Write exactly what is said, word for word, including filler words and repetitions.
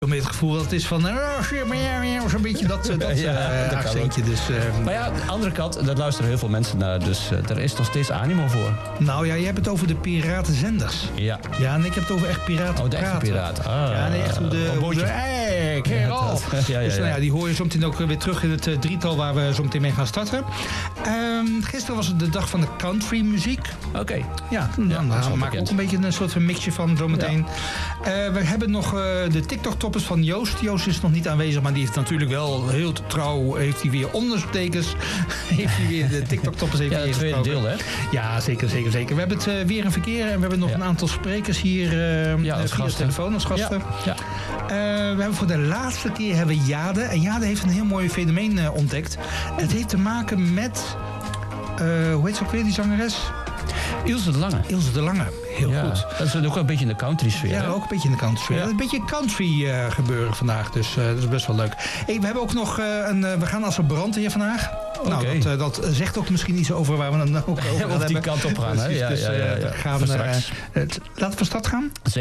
Met het gevoel dat het is van... Oh, zo'n beetje dat, dat ja, uh, accentje. Dus, uh, maar ja, aan de andere kant, daar luisteren heel veel mensen naar. Dus uh, er is nog steeds animo voor. Nou ja, je hebt het over de piratenzenders. Ja. Ja, en ik heb het over echt piraten. Oh, de echte piraten. Ah, ja, nee, echt hoe de... Hoe de hey, kerel. Ja, ja, ja, dus nou ja, die hoor je zometeen ook weer terug in het uh, drietal waar we zo meteen mee gaan starten. Um, gisteren was het de dag van de country muziek. Oké. Okay. Ja, dan ja, maken we ook een beetje een soort van mixje van zometeen. Ja. Uh, we hebben nog uh, de TikTok-toppers van Joost. Joost is nog niet aanwezig, maar die heeft natuurlijk wel heel trouw. Heeft hij weer onderstekers. heeft hij weer de TikTok-toppers even ja, het tweede deel, hè? Ja, zeker, zeker, zeker. We hebben het uh, weer in verkeer en we hebben nog ja. een aantal sprekers hier uh, ja, via de telefoon als gasten. Ja. Ja. Uh, we hebben voor de laatste keer hebben we Jade. En Jade heeft een heel mooi fenomeen uh, ontdekt. En het heeft te maken met... Uh, hoe heet ze ook weer, die zangeres? Ilse de Lange. Ilse de Lange, heel ja, goed. Dat is ook een beetje in de country sfeer. Ja, hè? ook een beetje in de country sfeer. Ja. Een beetje country uh, gebeuren vandaag, dus uh, dat is best wel leuk. Hey, we hebben ook nog uh, een... Uh, we gaan als een brand hier vandaag. Okay. Nou, dat, uh, dat zegt ook misschien iets over waar we dan ook over gaan hebben. Of die kant op gaan, hè? Ja, dus, uh, ja, ja, ja. we gaan, uh, uh, laten we van start gaan.